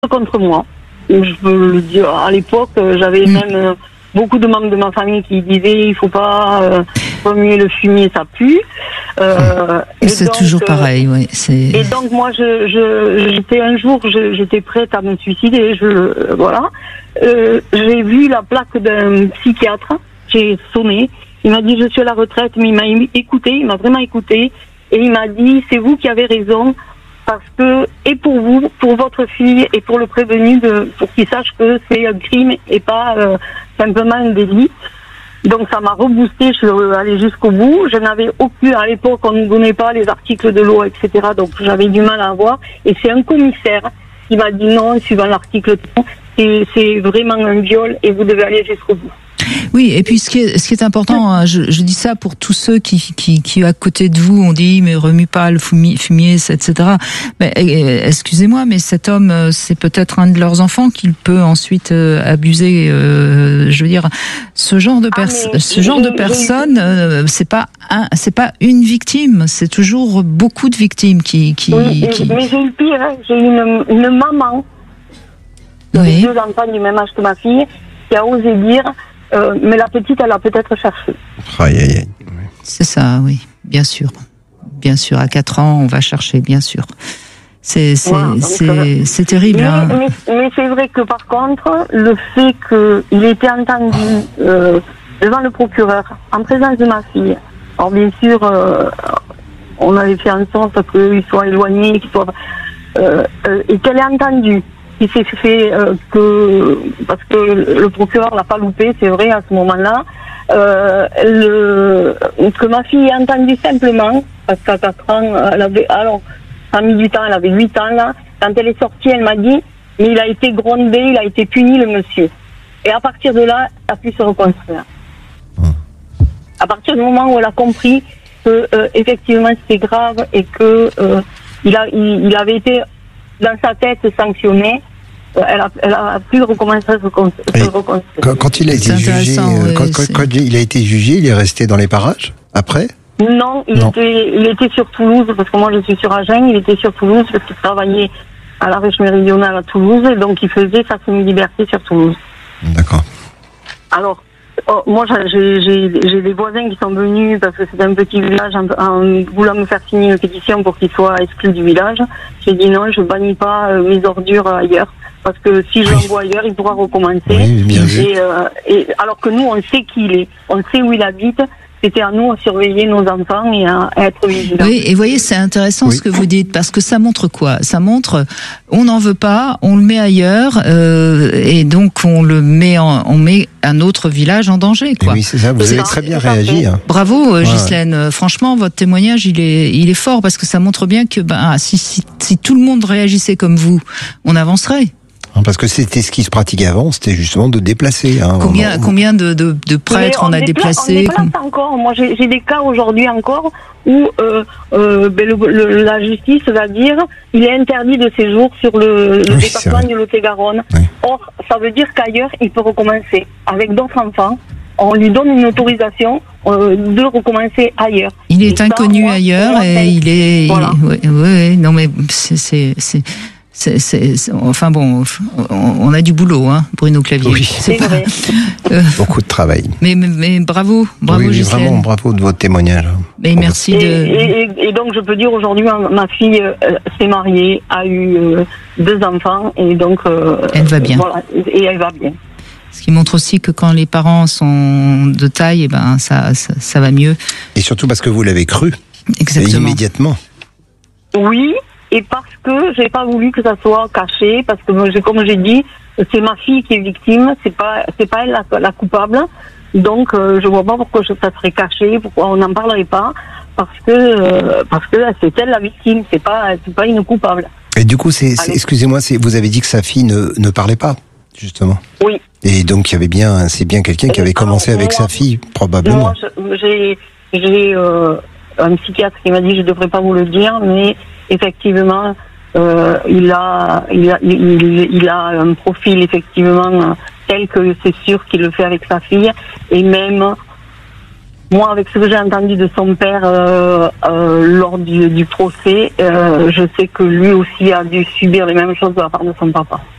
contre moi. Je peux le dire, à l'époque, j'avais même beaucoup de membres de ma famille qui disaient il faut pas remuer le fumier, ça pue. Et c'est donc, toujours pareil, oui. Et donc moi, j'étais un jour, j'étais prête à me suicider. Voilà. J'ai vu la plaque d'un psychiatre. J'ai sonné. Il m'a dit je suis à la retraite, mais il m'a écouté, il m'a vraiment écouté, et il m'a dit c'est vous qui avez raison. Parce que, et pour vous, pour votre fille, et pour le prévenu, pour qu'il sache que c'est un crime et pas simplement un délit. Donc ça m'a reboosté, je suis allée jusqu'au bout. Je n'avais aucun, à l'époque, on ne donnait pas les articles de loi, etc. Donc j'avais du mal à avoir. Et c'est un commissaire qui m'a dit non, suivant l'article 3, c'est vraiment un viol et vous devez aller jusqu'au bout. Oui, et puis ce qui est important, hein, je dis ça pour tous ceux qui à côté de vous ont dit mais remue pas le fumier, etc. Mais excusez-moi, mais cet homme, c'est peut-être un de leurs enfants qu'il peut ensuite abuser. Je veux dire, ce genre de personne, c'est pas une victime, c'est toujours beaucoup de victimes qui. Mais j'ai eu le pire, hein. J'ai eu une maman, oui. 2 enfants du même âge que ma fille, qui a osé dire. Mais la petite, elle a peut-être cherché. Aïe, aïe, aïe. C'est ça, oui, bien sûr. Bien sûr, à 4 ans, on va chercher, bien sûr. C'est terrible. Mais c'est vrai que par contre, le fait qu'il était entendu devant le procureur, en présence de ma fille, alors bien sûr, on avait fait en sorte qu'il soit éloigné, et qu'elle ait entendu. Il s'est fait parce que le procureur l'a pas loupé, c'est vrai à ce moment-là, que ma fille ait entendu simplement, parce qu'à 4 ans, ça a mis du temps, elle avait 8 ans là, quand elle est sortie, elle m'a dit, mais il a été grondé, il a été puni le monsieur. Et à partir de là, elle a pu se reconstruire. À partir du moment où elle a compris que effectivement c'était grave et que il avait été dans sa tête sanctionné, elle a pu recommencer à se reconstruire. Quand il a été jugé, quand il a été jugé, il est resté dans les parages après? Non, il était sur Toulouse, parce que moi je suis sur Agen, il était sur Toulouse parce qu'il travaillait à la Rèche méridionale à Toulouse, et donc il faisait sa semi-liberté sur Toulouse. D'accord. Alors, moi j'ai des voisins qui sont venus, parce que c'est un petit village, en voulant me faire signer une pétition pour qu'il soit exclu du village. J'ai dit non, je bannis pas mes ordures ailleurs. Parce que si je l'envoie ailleurs, il pourra recommencer. Oui, bien vu. Et alors que nous, on sait qui il est, on sait où il habite. C'était à nous à surveiller nos enfants et à être vigilants. Oui, et voyez, c'est intéressant ce que vous dites, parce que ça montre quoi? Ça montre, on n'en veut pas, on le met ailleurs, et donc on met un autre village en danger, quoi. Oui, c'est ça. Vous avez très bien réagi. Hein. Bravo, Ghislaine. Franchement, votre témoignage, il est fort, parce que ça montre bien que, si tout le monde réagissait comme vous, on avancerait. Parce que c'était ce qui se pratiquait avant, c'était justement de déplacer. Hein, combien de prêtres on a déplacés? On déplace encore. Moi, j'ai des cas aujourd'hui encore où la justice va dire il est interdit de séjour sur le département du Lot-et-Garonne. Oui. Or, ça veut dire qu'ailleurs, il peut recommencer avec d'autres enfants. On lui donne une autorisation de recommencer ailleurs. Il est inconnu ailleurs et il est. Voilà. Non mais enfin bon, on a du boulot, hein, Bruno Clavier. Oui, c'est vrai. Beaucoup de travail. Mais bravo, oui, vraiment bravo de votre témoignage. Mais merci et donc je peux dire aujourd'hui, ma fille s'est mariée, a eu 2 enfants et donc elle va bien. Voilà, et elle va bien. Ce qui montre aussi que quand les parents sont de taille, ça va mieux. Et surtout parce que vous l'avez cru. Exactement. Immédiatement. Oui. Et parce que j'ai pas voulu que ça soit caché, parce que comme j'ai dit, c'est ma fille qui est victime, c'est pas elle la coupable. Donc je vois pas pourquoi ça serait caché, pourquoi on n'en parlerait pas, parce que c'est elle la victime, c'est pas une coupable. Et du coup, excusez-moi, vous avez dit que sa fille ne parlait pas, justement. Oui. Et donc c'est bien quelqu'un qui avait commencé avec sa fille, probablement. Moi, j'ai un psychiatre qui m'a dit je devrais pas vous le dire, mais effectivement, il a un profil effectivement tel que c'est sûr qu'il le fait avec sa fille, et même moi, avec ce que j'ai entendu de son père lors du procès, je sais que lui aussi a dû subir les mêmes choses de la part de son papa.